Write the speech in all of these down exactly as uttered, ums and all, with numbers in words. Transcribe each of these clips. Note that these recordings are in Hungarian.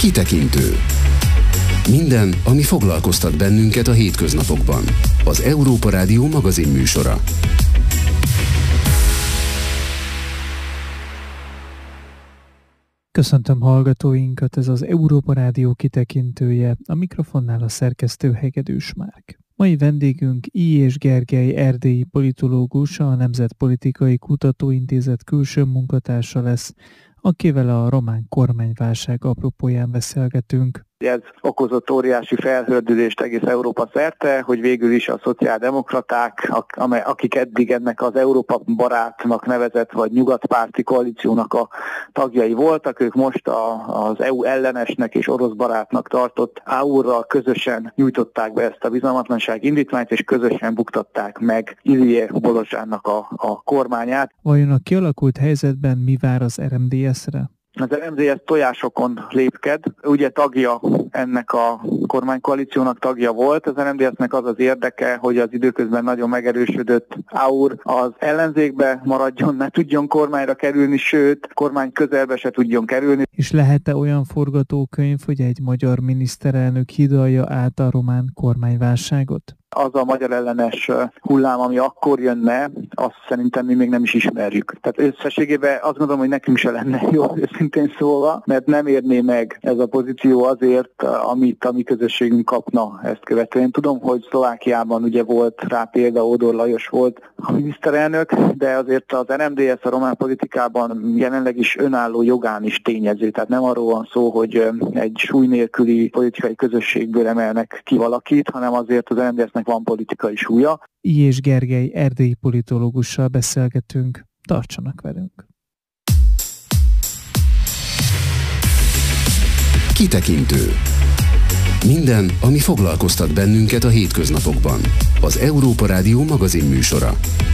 Kitekintő. Minden, ami foglalkoztat bennünket a hétköznapokban. Az Európa Rádió magazinműsora. Köszöntöm hallgatóinkat, ez az Európa Rádió kitekintője, a mikrofonnál a szerkesztő Hegedűs Márk. Mai vendégünk Illyés Gergely erdélyi politológus, a Nemzetpolitikai Kutatóintézet külső munkatársa lesz, akivel a román kormányválság apropóján beszélgetünk. Ez okozott óriási felhördülést egész Európa szerte, hogy végül is a szociáldemokraták, akik eddig ennek az Európa barátnak nevezett, vagy nyugatpárti koalíciónak a tagjai voltak, ők most a, az é u ellenesnek és orosz barátnak tartott á u-rral közösen nyújtották be ezt a bizalmatlanság indítványt, és közösen buktatták meg Illyés Bolozsánnak a, a kormányát. Vajon a kialakult helyzetben mi vár az er em dé es-re? Az er em dé es tojásokon lépked, ugye tagja ennek a kormánykoalíciónak tagja volt. Az er em dé es-nek az az érdeke, hogy az időközben nagyon megerősödött á u az ellenzékbe maradjon, ne tudjon kormányra kerülni, sőt, kormány közelbe se tudjon kerülni. És lehet-e olyan forgatókönyv, hogy egy magyar miniszterelnök hidalja át a román kormányválságot? Az a magyar ellenes hullám, ami akkor jönne, azt szerintem mi még nem is ismerjük. Tehát összességében azt gondolom, hogy nekünk se lenne jó, őszintén szólva, mert nem érné meg ez a pozíció azért, amit a mi közösségünk kapna ezt követően. Tudom, hogy Szlovákiában ugye volt rá példa, Ódor Lajos volt a miniszterelnök, de azért az er em dé es a román politikában jelenleg is önálló jogán is tényező. Tehát nem arról van szó, hogy egy súly nélküli politikai közösségből emelnek ki valakit, hanem azért az er em dé esnek van politikai súlya. Illyés Gergely erdélyi politológussal beszélgetünk. Tartsanak velünk! Kitekintő. Minden, ami foglalkoztat bennünket a hétköznapokban. Az Európa Rádió magazinműsora.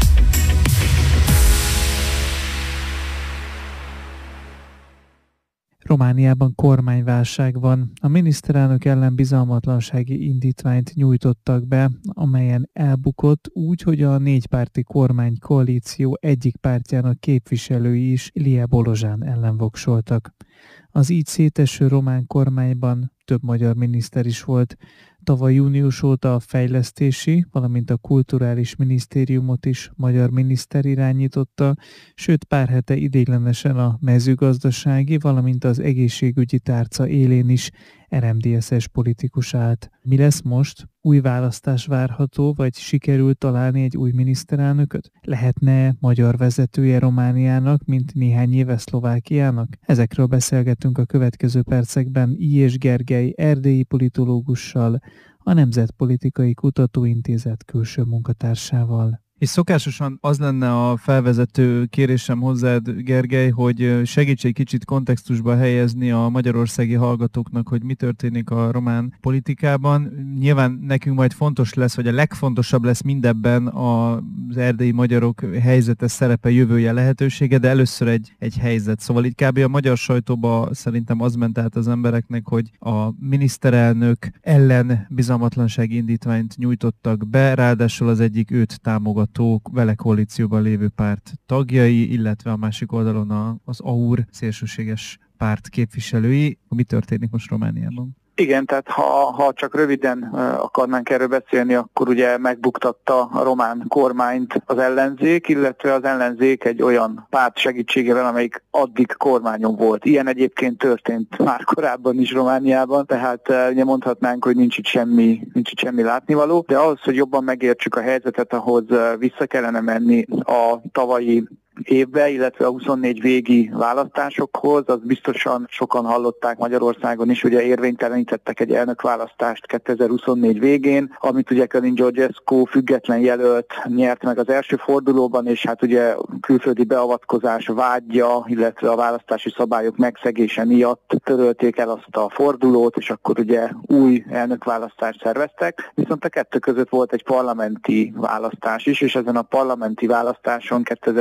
Romániában kormányválság van. A miniszterelnök ellen bizalmatlansági indítványt nyújtottak be, amelyen elbukott úgy, hogy a négypárti kormánykoalíció egyik pártjának képviselői is Illyés Bolozsán ellen voksoltak. Az így széteső román kormányban több magyar miniszter is volt. Tavaly június óta a fejlesztési, valamint a kulturális minisztériumot is magyar miniszter irányította, sőt pár hete ideiglenesen a mezőgazdasági, valamint az egészségügyi tárca élén is er em dé es-es politikus állt. Mi lesz most? Új választás várható, vagy sikerült találni egy új miniszterelnököt? Lehetne magyar vezetője Romániának, mint néhány éve Szlovákiának? Ezekről beszélgetünk a következő percekben Illyés Gergely erdélyi politológussal, a Nemzetpolitikai Kutatóintézet külső munkatársával. És szokásosan az lenne a felvezető kérésem hozzád, Gergely, hogy segíts egy kicsit kontextusba helyezni a magyarországi hallgatóknak, hogy mi történik a román politikában. Nyilván nekünk majd fontos lesz, vagy a legfontosabb lesz mindebben az erdélyi magyarok helyzete, szerepe, jövője, lehetősége, de először egy, egy helyzet. Szóval így kb. A magyar sajtóba szerintem az ment át az embereknek, hogy a miniszterelnök ellen bizalmatlansági indítványt nyújtottak be, ráadásul az egyik őt támogat vele koalícióban lévő párt tagjai, illetve a másik oldalon az á u er szélsőséges párt képviselői. Mi történik most Romániában? Igen, tehát ha, ha csak röviden akarnánk erről beszélni, akkor ugye megbuktatta a román kormányt az ellenzék, illetve az ellenzék egy olyan párt segítségével, amelyik addig kormányon volt. Ilyen egyébként történt már korábban is Romániában, tehát ugye mondhatnánk, hogy nincs itt semmi, nincs itt semmi látnivaló, de ahhoz, hogy jobban megértsük a helyzetet, ahhoz vissza kellene menni a tavalyi évbe, illetve a huszonnégy végi választásokhoz, az biztosan sokan hallották Magyarországon is, ugye érvénytelenítettek egy elnökválasztást kétezer-huszonnégy végén, amit ugye Călin Georgescu független jelölt nyert meg az első fordulóban, és hát ugye külföldi beavatkozás vádja, illetve a választási szabályok megszegése miatt törölték el azt a fordulót, és akkor ugye új elnökválasztást szerveztek, viszont a kettő között volt egy parlamenti választás is, és ezen a parlamenti választáson kétezer-huszonnégy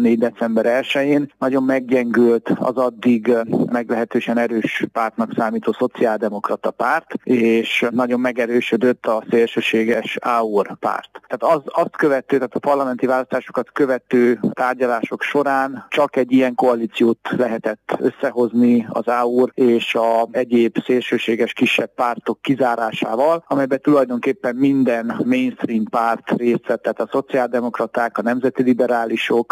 huszonnégy. december elsején nagyon meggyengült az addig meglehetősen erős pártnak számító szociáldemokrata párt, és nagyon megerősödött a szélsőséges á u er párt. Tehát az, azt követő, tehát a parlamenti választásokat követő tárgyalások során csak egy ilyen koalíciót lehetett összehozni az á u er és a egyéb szélsőséges kisebb pártok kizárásával, amelyben tulajdonképpen minden mainstream párt részt vett, tehát a szociáldemokraták, a nemzeti liberálisok,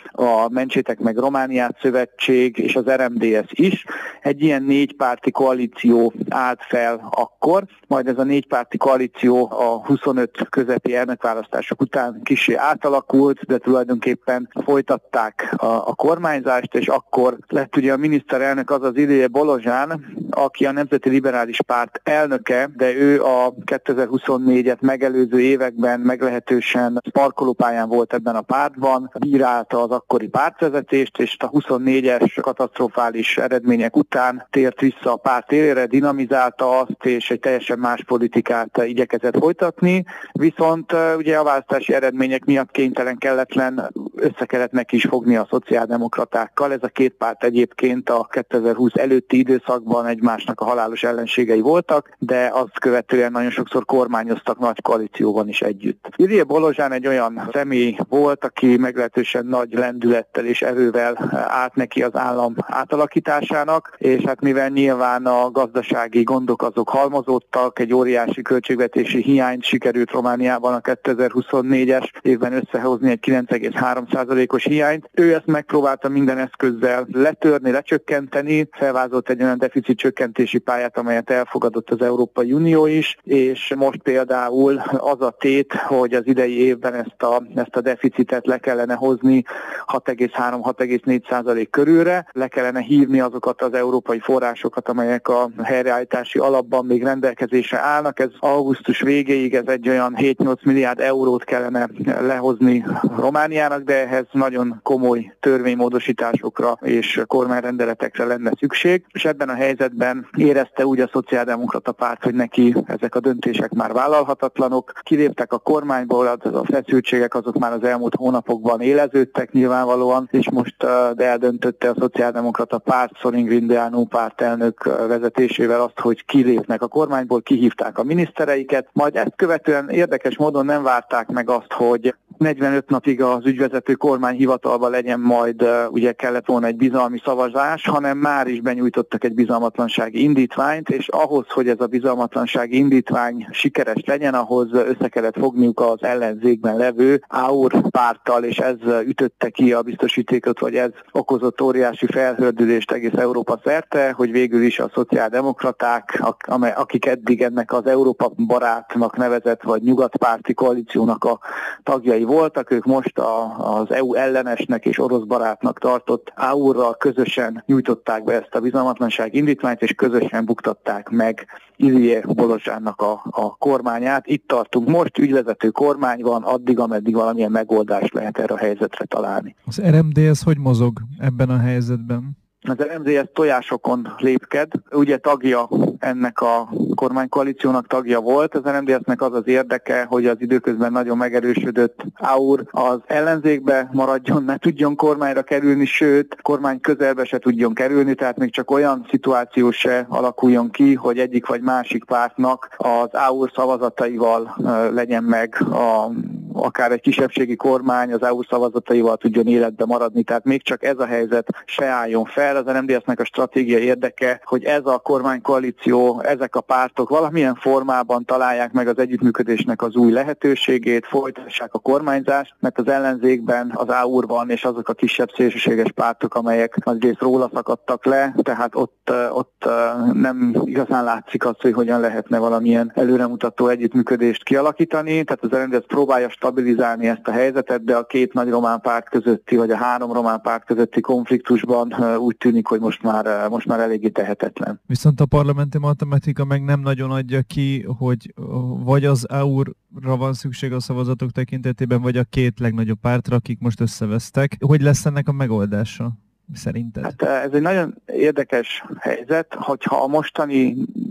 a Mentsétek meg Romániát szövetség és az er em dé es is. Egy ilyen négypárti koalíció állt fel akkor, majd ez a négypárti koalíció a huszonöt közepi elnökválasztások után kissé átalakult, de tulajdonképpen folytatták a, a kormányzást, és akkor lett ugye a miniszterelnök az az Ilije Bolozsán, aki a Nemzeti Liberális Párt elnöke, de ő a kétezer-huszonnégyet megelőző években meglehetősen sparkolópályán volt ebben a pártban, bírálta az akkori pártvezetést, és a huszonnégyes katasztrofális eredmények után tért vissza a párt élére, dinamizálta azt, és egy teljesen más politikát igyekezett folytatni, viszont ugye a választási eredmények miatt kénytelen, kelletlen össze kellett neki is fogni a szociáldemokratákkal. Ez a két párt egyébként a kétezer-húsz előtti időszakban egymásnak a halálos ellenségei voltak, de azt követően nagyon sokszor kormányoztak nagy koalícióban is együtt. Ilije Bolozsán egy olyan személy volt, aki meglehetősen nagy lendülettel és erővel állt neki az állam átalakításának, és hát mivel nyilván a gazdasági gondok azok halmozódtak, egy óriási költségvetési hiányt sikerült Romániában a kétezer-huszonnégyes évben összehozni, egy kilenc egész három százalékos hiányt. Ő ezt megpróbálta minden eszközzel letörni, lecsökkenteni, felvázolt egy olyan deficit csökkentési pályát, amelyet elfogadott az Európai Unió is, és most például az a tét, hogy az idei évben ezt a, ezt a deficitet le kellene hozni hat egész három - hat egész négy százalék körülre, le kellene hívni azokat az európai forrásokat, amelyek a helyreállítási alapban még rendelkezésre állnak. Ez augusztus végéig ez egy olyan hét-nyolc milliárd eurót kellene lehozni Romániának, de ehhez nagyon komoly törvénymódosításokra és kormányrendeletekre lenne szükség, és ebben a helyzetben érezte úgy a szociáldemokrata párt, hogy neki ezek a döntések már vállalhatatlanok. Kiléptek a kormányból, az a feszültségek azok már az elmúlt hónapokban éleződtek nyilvánvalóan, és most de eldöntötte a szociáldemokrata párt Sorin Grindeanu pártelnök vezetésével azt, hogy kilépnek a kormányból, kihívták a minisztereiket, majd ezt követően érdekes módon nem várták meg azt, hogy negyvenöt napig az ügyvezető kormány hivatalban legyen, majd uh, ugye kellett volna egy bizalmi szavazás, hanem már is benyújtottak egy bizalmatlansági indítványt, és ahhoz, hogy ez a bizalmatlansági indítvány sikeres legyen, ahhoz össze kellett fogniuk az ellenzékben levő á u er párttal, és ez ütötte ki a biztosítékot, vagy ez okozott óriási felhördülést egész Európa szerte, hogy végül is a szociáldemokraták, akik eddig ennek az Európa barátnak nevezett, vagy nyugatpárti koalíciónak a tagjai voltak, ők most a, az é u ellenesnek és orosz barátnak tartott á u er-ral közösen nyújtották be ezt a bizalmatlanság indítványt, és közösen buktatták meg Ilije Bolozsánnak a, a kormányát. Itt tartunk most, ügyvezető kormány van, addig, ameddig valamilyen megoldást lehet erre a helyzetre találni. Az er em dé es hogy mozog ebben a helyzetben? Az er em dé es tojásokon lépked, ugye tagja ennek a kormánykoalíciónak tagja volt. Az er em dé esnek az az érdeke, hogy az időközben nagyon megerősödött á u er az ellenzékbe maradjon, ne tudjon kormányra kerülni, sőt, kormány közelbe se tudjon kerülni, tehát még csak olyan szituáció se alakuljon ki, hogy egyik vagy másik pártnak az á u er szavazataival legyen meg a akár egy kisebbségi kormány az á u er szavazataival tudjon életbe maradni, tehát még csak ez a helyzet se álljon fel. Az er em dé esnek a stratégiai érdeke, hogy ez a kormánykoalíció, ezek a pártok valamilyen formában találják meg az együttműködésnek az új lehetőségét, folytassák a kormányzást, mert az ellenzékben az á u er van, és azok a kisebb szélsőséges pártok, amelyek nagyrészt róla szakadtak le, tehát ott, ott nem igazán látszik az, hogy hogyan lehetne valamilyen előremutató együttműködést kialakítani, tehát az er em dé es próbálja stabilizálni ezt a helyzetet, de a két nagy román párt közötti, vagy a három román párt közötti konfliktusban úgy tűnik, hogy most már, most már eléggé tehetetlen. Viszont a parlamenti matematika meg nem nagyon adja ki, hogy vagy az á u er-ra van szükség a szavazatok tekintetében, vagy a két legnagyobb pártra, akik most összevesztek. Hogy lesz ennek a megoldása szerinted? Hát ez egy nagyon érdekes helyzet, hogyha a mostani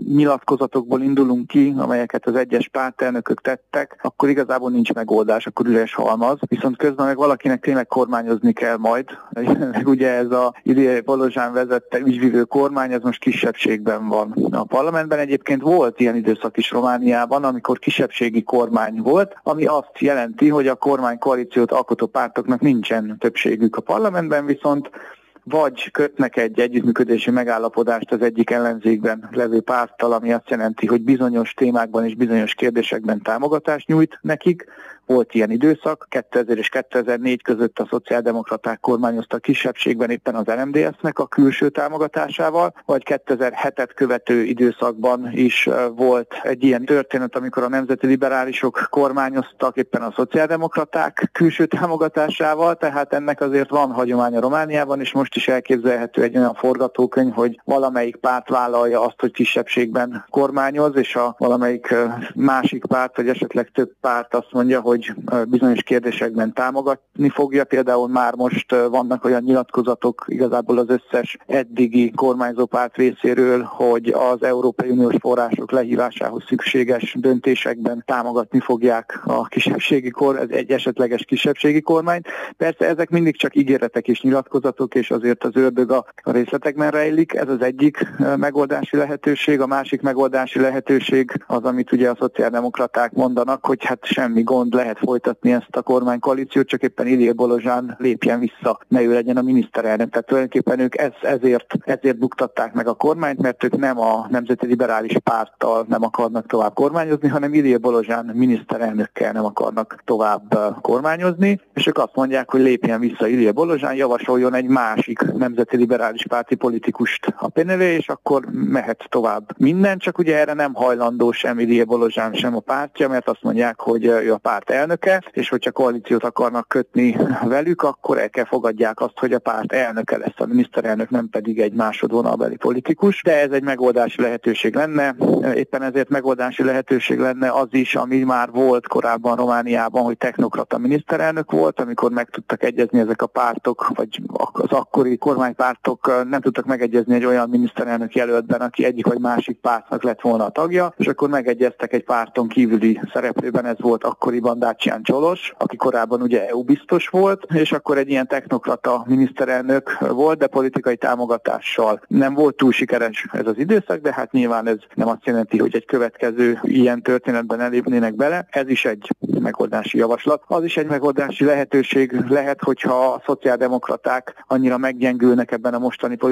nyilatkozatokból indulunk ki, amelyeket az egyes pártelnökök tettek, akkor igazából nincs megoldás, akkor üres halmaz. Viszont közben meg valakinek tényleg kormányozni kell majd. Ugye ez a Ilija Balozsán vezette ügyvivő kormány, ez most kisebbségben van. A parlamentben egyébként volt ilyen időszak is Romániában, amikor kisebbségi kormány volt, ami azt jelenti, hogy a kormánykoalíciót alkotó pártoknak nincsen többségük a parlamentben, viszont vagy kötnek egy együttműködési megállapodást az egyik ellenzékben levő párttal, ami azt jelenti, hogy bizonyos témákban és bizonyos kérdésekben támogatást nyújt nekik. Volt ilyen időszak, kétezer és kétezer-négy között a szociáldemokraták kormányoztak kisebbségben éppen az en em dé es-nek a külső támogatásával, vagy kétezer-hetet követő időszakban is volt egy ilyen történet, amikor a nemzeti liberálisok kormányoztak éppen a szociáldemokraták külső támogatásával, tehát ennek azért van hagyománya Romániában, és most is elképzelhető egy olyan forgatókönyv, hogy valamelyik párt vállalja azt, hogy kisebbségben kormányoz, és a valamelyik másik párt, vagy esetleg több párt azt mondja, hogy bizonyos kérdésekben támogatni fogja. Például már most vannak olyan nyilatkozatok igazából az összes eddigi kormányzó párt részéről, hogy az Európai Uniós források lehívásához szükséges döntésekben támogatni fogják a kisebbségi kor, egy esetleges kisebbségi kormányt. Persze ezek mindig csak ígéretek és nyilatkozatok, és azért az ördög a részletekben rejlik. Ez az egyik megoldási lehetőség. A másik megoldási lehetőség az, amit ugye a szociáldemokraták mondanak, hogy hát semmi gond, lehet folytatni ezt a kormánykoalíciót, csak éppen Ilija Balozsán lépjen vissza, ne ő legyen a miniszterelnök. Tehát tulajdonképpen ők ez, ezért, ezért buktatták meg a kormányt, mert ők nem a Nemzeti Liberális Párttal nem akarnak tovább kormányozni, hanem Ilija Balozsán miniszterelnökkel nem akarnak tovább kormányozni, és ők azt mondják, hogy lépjen vissza Ilija Balozsán, javasoljon egy másik Nemzeti Liberális Párti politikust a pé en vé, és akkor mehet tovább minden, csak ugye erre nem hajlandó sem Ilija Balozsán, sem a pártja, mert azt mondják, hogy ő a párt elnöke, és hogyha koalíciót akarnak kötni velük, akkor el kell fogadják azt, hogy a párt elnöke lesz a miniszterelnök, nem pedig egy másodvonalbeli politikus, de ez egy megoldási lehetőség lenne. Éppen ezért megoldási lehetőség lenne az is, ami már volt korábban Romániában, hogy technokrata miniszterelnök volt, amikor meg tudtak egyezni ezek a pártok, vagy az akkori kormánypártok nem tudtak megegyezni egy olyan miniszterelnök jelöltben, aki egyik vagy másik pártnak lett volna a tagja, és akkor megegyeztek egy párton kívüli szereplőben, ez volt akkoriban Dacian Csolos, aki korábban ugye é u biztos volt, és akkor egy ilyen technokrata miniszterelnök volt, de politikai támogatással. Nem volt túl sikeres ez az időszak, de hát nyilván ez nem azt jelenti, hogy egy következő ilyen történetben elépnének bele. Ez is egy megoldási javaslat. Az is egy megoldási lehetőség lehet, hogyha a szociáldemokraták annyira meggyengülnek ebben a mostani